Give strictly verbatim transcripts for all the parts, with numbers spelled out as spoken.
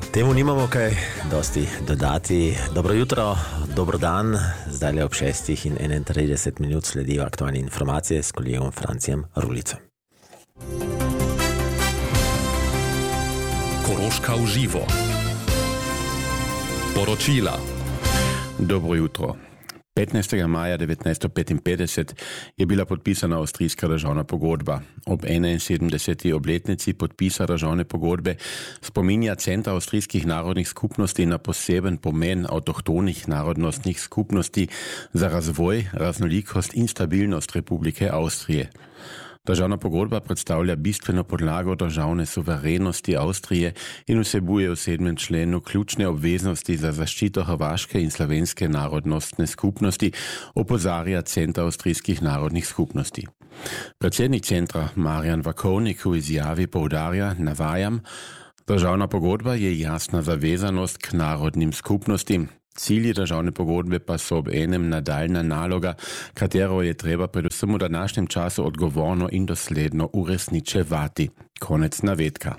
Temu nimamo kaj dosti dodati. Dobro jutro, dobro dan. Zdaj le ob šestih in enaintrideset minut sledijo aktualne informacije s kolegom Francijem Rulicem. Koroška v živo. Poročila. Dobro jutro. petnajstega maja devetnajststo petinpetdeset je bila podpisana avstrijska državna pogodba. Ob enainsedemdeseti obletnici podpisa državne pogodbe spominja Center avstrijskih narodnih skupnosti na poseben pomen avtohtonih narodnostnih skupnosti za razvoj, raznolikost in stabilnost Republike Avstrije. Državna pogodba predstavlja bistveno podlago državne suverenosti Avstrije in vsebuje v sedmem členu ključne obveznosti za zaščito hrvaške in slovenske narodnostne skupnosti, opozarja Center avstrijskih narodnih skupnosti. Predsednik centra Marjan Vakovnik v izjavi poudarja, navajam, državna pogodba je jasna zavezanost k narodnim skupnostim. Cilji državne pogodbe pa so ob enem nadaljna naloga, katero je treba predvsem v današnjem času odgovorno in dosledno uresničevati. Konec navedka.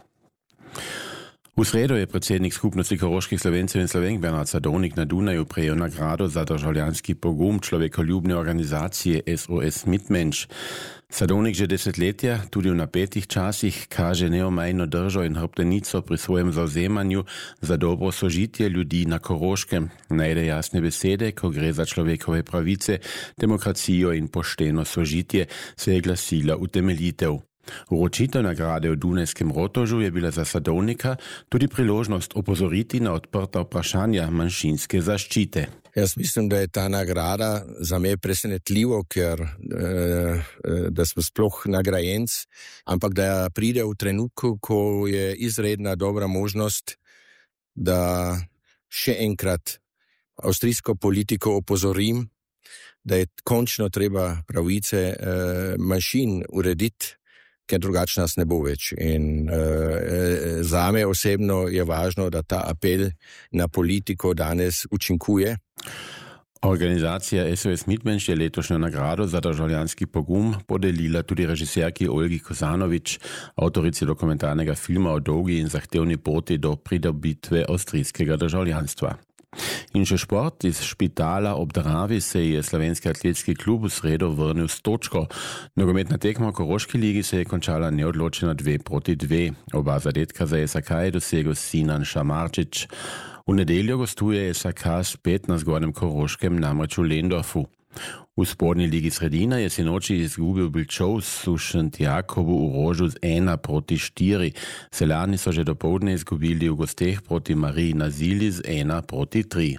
V sredo je predsednik skupnosti koroških Slovencev in Slovenk Bernard Sadovnik na Dunaju prejel nagrado za državljanski pogum človekoljubne organizacije S O S Mitmensch. Sadovnik že desetletja, tudi v napetih časih, kaže neomajno držo in hrbtenico pri svojem zavzemanju za dobro sožitje ljudi na Koroškem. Najde jasne besede, ko gre za človekove pravice, demokracijo in pošteno sožitje, se je glasila utemeljitev. Uročitev nagrade v Dunajskem Rotožu je bila za Sadovnika tudi priložnost opozoriti na odprta vprašanja manjšinske zaščite. Jaz mislim, da je ta nagrada za me presenetljivo, ker eh, da smo sploh nagrajenc, ampak da pride v trenutku, ko je izredna dobra možnost, da še enkrat avstrijsko politiko opozorim, da je končno treba pravice eh, manjšin urediti, ker drugače nas ne bo več. In uh, zame osebno je važno, da ta apel na politiko danes učinkuje. Organizacija S O S Mitmensch je letošnjo nagrado za državljanski pogum podelila tudi režiserki Olgi Kozanovič, avtorici dokumentarnega filma o dolgi in zahtevni poti do pridobitve avstrijskega državljanstva. In še šport. Iz Špitala ob Dravi se je slovenski atletski klub v sredo vrnil s točko. Nogometna tekma v Koroški ligi se je končala neodločena dve proti dve. Oba zadetka za S A K je dosegel Sinan Šamarčič. V nedeljo gostuje S A K spet na zgornjem Koroškem, namreč v Lendorfu. V spodnji ligi Sredina je sinoči izgubil Bilčovs v Šentjakobu v Rožu z ena proti štiri. Seljani so že dopoldne izgubili v gosteh proti Mariji na Zili z ena proti tri.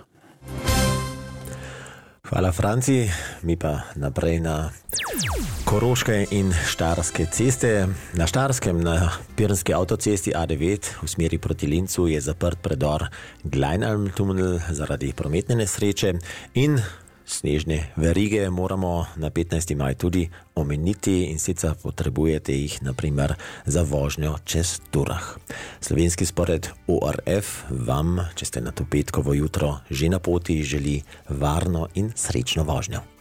Hvala, Franci. Mi pa naprej na koroške in štajerske ceste. Na Štajerskem na Pirenski avtocesti A devet v smeri proti Lincu je zaprt predor Gleinalm tunel zaradi prometne nesreče in snežne verige moramo na petnajsti maj tudi omeniti in sicer potrebujete jih naprimer za vožnjo čez Turah. Slovenski spored O R F vam, če ste na to petkovo jutro že na poti, želi varno in srečno vožnjo.